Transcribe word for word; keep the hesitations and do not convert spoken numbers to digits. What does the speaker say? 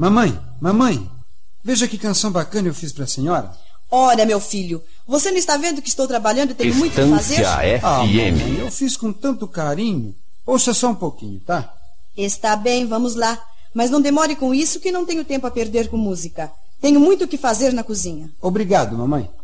Mamãe, mamãe, veja que canção bacana eu fiz para a senhora. Ora, meu filho, você não está vendo que estou trabalhando e tenho muito o que fazer? F Ah, M. mamãe, eu fiz com tanto carinho. Ouça só um pouquinho, tá? Está bem, vamos lá. Mas não demore com isso que não tenho tempo a perder com música. Tenho muito o que fazer na cozinha. Obrigado, mamãe.